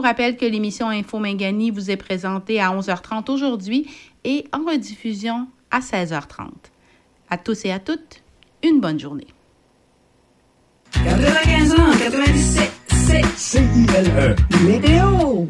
rappelle que l'émission Info Mingani vous est présentée à 11h30 aujourd'hui et en rediffusion à 16h30. À tous et à toutes, une bonne journée. 95 ans, 97, c'est CILE. Météo!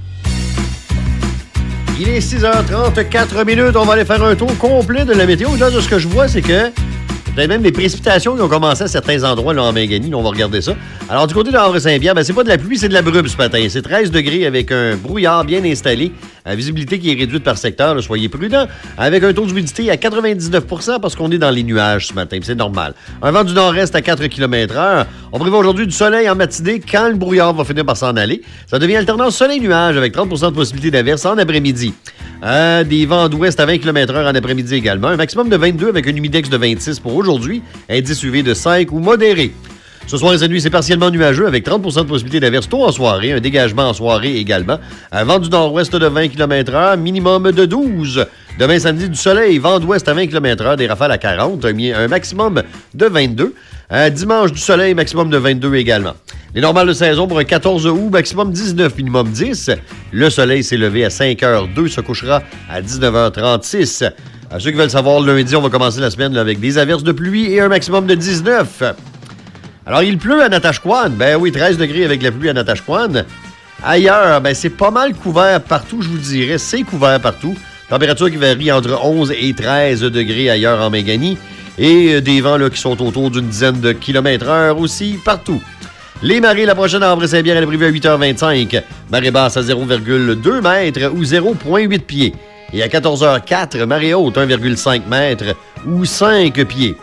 Il est 6h34 On va aller faire un tour complet de la météo. Là, de ce que je vois, c'est que peut-être même des précipitations qui ont commencé à certains endroits là, en Mingani. Là, on va regarder ça. Alors, du côté de Havre-Saint-Pierre, c'est pas de la pluie, c'est de la brume ce matin. C'est 13 degrés avec un brouillard bien installé. La visibilité qui est réduite par secteur, là, soyez prudents. Avec un taux d'humidité à 99 parce qu'on est dans les nuages ce matin. C'est normal. Un vent du nord-est à 4 km/h. On prévoit aujourd'hui du soleil en matinée quand le brouillard va finir par s'en aller. Ça devient alternance soleil-nuage avec 30 de possibilité d'averse en après-midi. Des vents d'ouest à 20 km/h en après-midi également. Un maximum de 22 avec un humidex de 26 pour aujourd'hui. Indice UV de 5 ou modéré. Ce soir et cette nuit, c'est partiellement nuageux avec 30 de possibilité d'averse tôt en soirée. Un dégagement en soirée également. Un vent du nord-ouest de 20 km/h, minimum de 12. Demain samedi, du soleil, vent d'ouest à 20 km/h, des rafales à 40, un maximum de 22. Dimanche, du soleil, maximum de 22 également. Les normales de saison pour un 14 août, maximum 19, minimum 10. Le soleil s'est levé à 5h02, se couchera à 19h36. À ceux qui veulent savoir, lundi, on va commencer la semaine là, avec des averses de pluie et un maximum de 19. Alors, il pleut à Natashquan. Ben oui, 13 degrés avec la pluie à Natashquan. Ailleurs, c'est pas mal couvert partout, je vous dirais. C'est couvert partout. Température qui varie entre 11 et 13 degrés ailleurs en Mingani. Et des vents là, qui sont autour d'une dizaine de kilomètres-heure aussi partout. Les marées, la prochaine à Havre-Saint-Pierre, elle est prévue à 8h25. Marée basse à 0,2 mètres ou 0,8 pieds. Et à 14h04, marée haute, 1,5 mètres ou 5 pieds.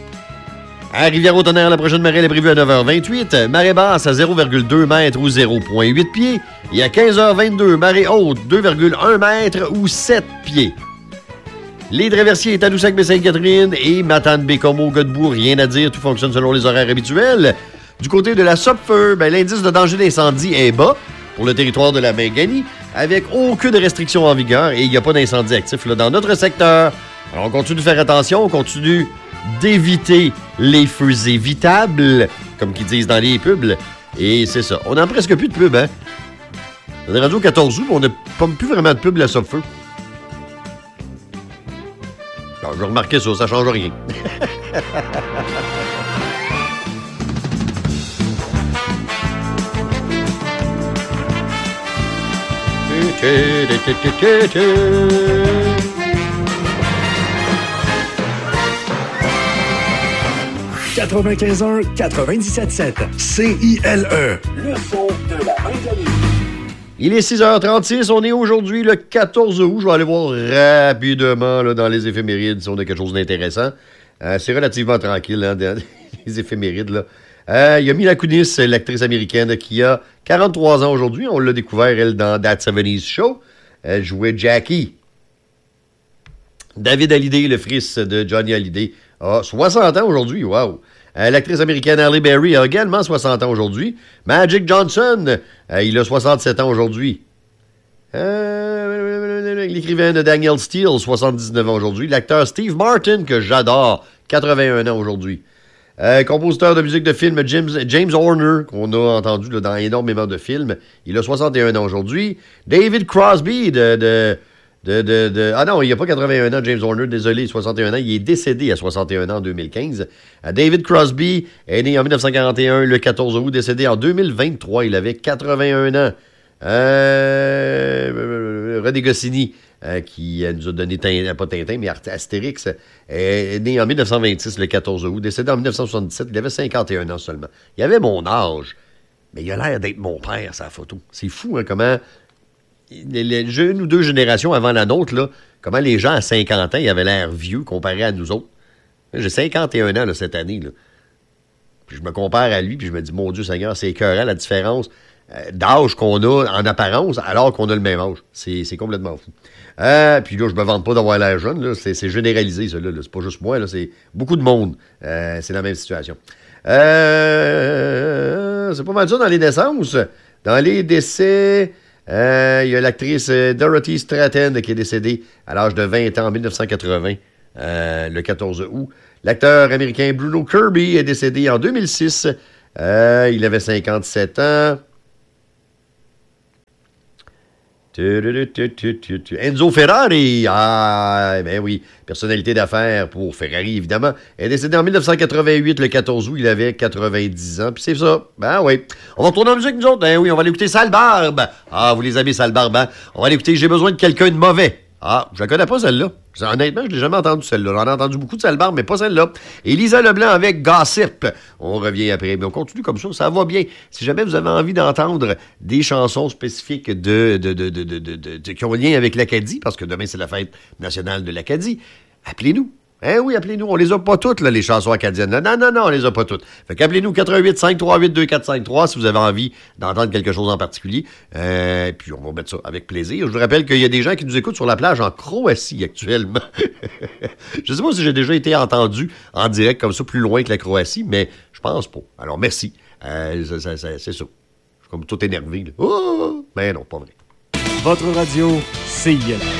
À Rivière-au-Tonnerre, la prochaine marée est prévue à 9h28. Marée basse à 0,2 mètres ou 0,8 pieds. Et à 15h22, marée haute, 2,1 mètres ou 7 pieds. Les traversiers, Tadoussac-Baie-Sainte-Catherine et Matane-Bécomo, Godbout, rien à dire, tout fonctionne selon les horaires habituels. Du côté de la Sopfeu, l'indice de danger d'incendie est bas pour le territoire de la Mingani, avec aucune restriction en vigueur et il n'y a pas d'incendie actif là, dans notre secteur. Alors, on continue de faire attention, on continue d'éviter les feux évitables, comme qu'ils disent dans les pubs. Et c'est ça. On n'a presque plus de pubs, hein? On est rendu au 14 août, on n'a plus vraiment de pub, la Sopfeu. Alors, je vais remarquer ça, ça change rien. « 95.1, 97.7. CILE. Le son de la Mingani. Il est 6h36. On est aujourd'hui le 14 août. Je vais aller voir rapidement là, dans les éphémérides si on a quelque chose d'intéressant. C'est relativement tranquille, hein, dans les éphémérides. Là. Il y a Mila Kunis, l'actrice américaine, qui a 43 ans aujourd'hui. On l'a découvert, elle, dans That 70s Show. Elle jouait Jackie. David Hallyday, le fils de Johnny Hallyday, a 60 ans aujourd'hui. Wow! L'actrice américaine Halle Berry a également 60 ans aujourd'hui. Magic Johnson, il a 67 ans aujourd'hui. L'écrivaine Danielle Steele, 79 ans aujourd'hui. L'acteur Steve Martin, que j'adore, 81 ans aujourd'hui. Compositeur de musique de film James Horner, qu'on a entendu là, dans énormément de films. Il a 61 ans aujourd'hui. David Crosby Ah non, il n'a pas 81 ans, James Horner, désolé, 61 ans. Il est décédé à 61 ans en 2015. David Crosby est né en 1941, le 14 août, décédé en 2023. Il avait 81 ans. René Goscinny, qui nous a donné pas Tintin, mais Astérix, est né en 1926, le 14 août, décédé en 1977. Il avait 51 ans seulement. Il avait mon âge, mais il a l'air d'être mon père, sa photo. C'est fou, hein, comment... une ou deux générations avant la nôtre, là, comment les gens à 50 ans, ils avaient l'air vieux comparé à nous autres. J'ai 51 ans là, cette année. Là. Puis je me compare à lui, puis je me dis, mon Dieu Seigneur, c'est écœurant la différence d'âge qu'on a en apparence alors qu'on a le même âge. C'est complètement fou. Puis là, je me vante pas d'avoir l'air jeune. Là. C'est généralisé, ça. Là. C'est pas juste moi. Là. C'est beaucoup de monde. C'est la même situation. C'est pas mal ça dans les naissances. Dans les décès... il y a l'actrice Dorothy Stratton qui est décédée à l'âge de 20 ans en 1980, le 14 août. L'acteur américain Bruno Kirby est décédé en 2006. Il avait 57 ans. Enzo Ferrari, ben oui, personnalité d'affaires pour Ferrari, évidemment. Elle est décédée en 1988, le 14 août, il avait 90 ans, puis c'est ça. Ben oui. On va retourner en musique, nous autres. Ben oui, on va aller écouter Sale Barbe. Ah, vous les aimez, Sale Barbe, hein? On va aller écouter J'ai besoin de quelqu'un de mauvais. Ah, je la connais pas, celle-là. Honnêtement, je l'ai jamais entendue, celle-là. J'en ai entendu beaucoup de Sale Barbe, mais pas celle-là. Et Lisa Leblanc avec Gossip. On revient après. Mais on continue comme ça va bien. Si jamais vous avez envie d'entendre des chansons spécifiques qui ont lien avec l'Acadie, parce que demain, c'est la fête nationale de l'Acadie, appelez-nous. Eh oui, appelez-nous. On les a pas toutes, là, les chansons acadiennes. Non, on les a pas toutes. Fait qu'appelez-nous 88-538-2453 si vous avez envie d'entendre quelque chose en particulier. Puis on va mettre ça avec plaisir. Je vous rappelle qu'il y a des gens qui nous écoutent sur la plage en Croatie actuellement. Je sais pas si j'ai déjà été entendu en direct comme ça, plus loin que la Croatie, mais je pense pas. Alors, merci. C'est ça. Je suis comme tout énervé, là. Oh! Mais non, pas vrai. Votre radio, CILR.